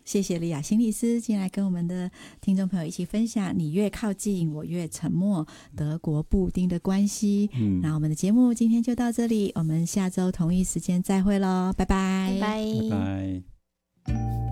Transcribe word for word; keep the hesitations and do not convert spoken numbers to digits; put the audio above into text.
谢谢李雅心理师进来跟我们的听众朋友一起分享你越靠近我越沉默德国布丁的关系。嗯，那我们的节目今天就到这里，我们下周同一时间再会咯，拜拜拜拜。 拜拜。